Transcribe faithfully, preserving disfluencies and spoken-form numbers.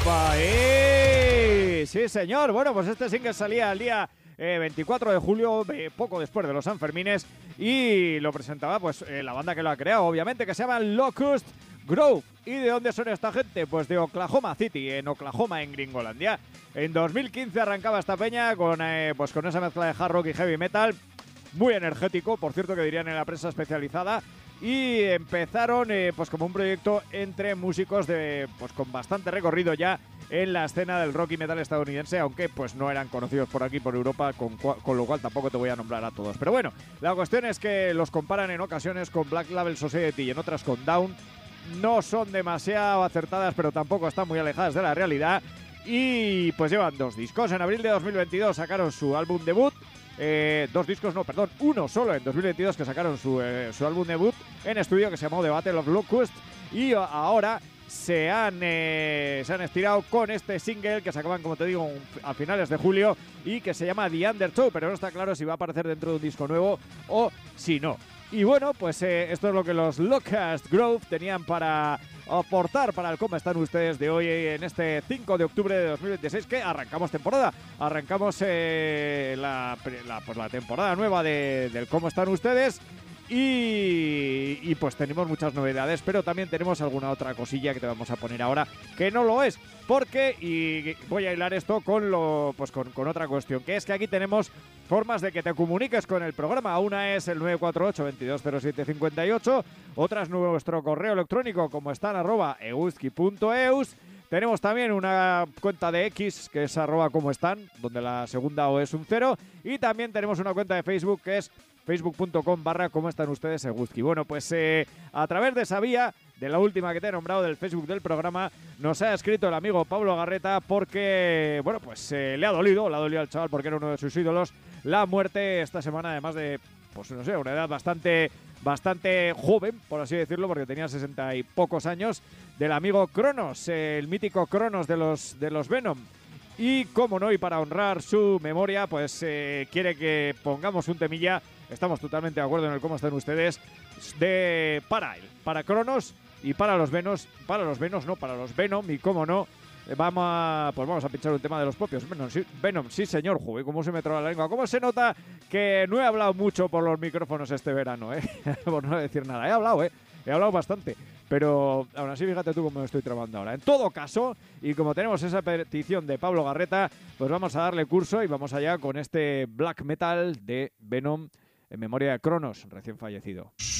país. Sí, señor. Bueno, pues este single salía el día eh, veinticuatro de julio, eh, poco después de los Sanfermines, y lo presentaba pues eh, la banda que lo ha creado, obviamente, que se llama Locust Grove. ¿Y de dónde son esta gente? Pues de Oklahoma City, en Oklahoma, en Gringolandia. En dos mil quince arrancaba esta peña con, eh, pues con esa mezcla de hard rock y heavy metal, muy energético, por cierto, que dirían en la prensa especializada. Y empezaron eh, pues como un proyecto entre músicos de pues con bastante recorrido ya en la escena del rock y metal estadounidense, aunque pues no eran conocidos por aquí, por Europa, con, con lo cual tampoco te voy a nombrar a todos. Pero bueno, la cuestión es que los comparan en ocasiones con Black Label Society y en otras con Down. No son demasiado acertadas, pero tampoco están muy alejadas de la realidad. Y pues llevan dos discos. En abril de dos mil veintidós sacaron su álbum debut. Eh, dos discos, no, perdón, uno solo en dos mil veintidós, que sacaron su, eh, su álbum debut en estudio, que se llamó The Battle of Locust. Y ahora se han, eh, se han estirado con este single que sacaban, como te digo, a finales de julio, y que se llama The Undertow, pero no está claro si va a aparecer dentro de un disco nuevo o si no. Y bueno, pues eh, esto es lo que los Locust Grove tenían para aportar para el Cómo Están Ustedes de hoy, en este cinco de octubre de dos mil veintiséis, que arrancamos temporada. Arrancamos eh, la, la, pues la temporada nueva de, del Cómo Están Ustedes. Y, y pues tenemos muchas novedades, pero también tenemos alguna otra cosilla que te vamos a poner ahora que no lo es, porque, y voy a hilar esto con lo pues con, con otra cuestión, que es que aquí tenemos formas de que te comuniques con el programa. Una es el nueve cuatro ocho, veintidós cero siete cincuenta y ocho, otra es nuestro correo electrónico, como están, arroba eguzki punto eus. Tenemos también una cuenta de X, que es arroba como están, donde la segunda O es un cero. Y también tenemos una cuenta de Facebook, que es facebook.com barra cómo están ustedes Eguzki. Bueno, pues eh, a través de esa vía, de la última que te he nombrado del Facebook del programa, nos ha escrito el amigo Pablo Garreta, porque, bueno, pues eh, le ha dolido, le ha dolido al chaval porque era uno de sus ídolos, la muerte esta semana, además de, pues no sé, una edad bastante, bastante joven, por así decirlo, porque tenía sesenta y pocos años, del amigo Cronos, eh, el mítico Cronos de los, de los Venom. Y como no, y para honrar su memoria, pues eh, quiere que pongamos un temilla. Estamos totalmente de acuerdo en el cómo están ustedes, de para él, para Cronos y para los Venos, para los Venos, no, para los Venom, y cómo no, eh, vamos a, pues vamos a pinchar un tema de los propios Venom. Sí, Venom, sí señor, joder, cómo se me traba la lengua, cómo se nota que no he hablado mucho por los micrófonos este verano, eh, por no decir nada, he hablado, eh, he hablado bastante. Pero aún así, fíjate tú cómo me estoy trabando ahora. En todo caso, y como tenemos esa petición de Pablo Garreta, pues vamos a darle curso y vamos allá con este black metal de Venom en memoria de Cronos, recién fallecido.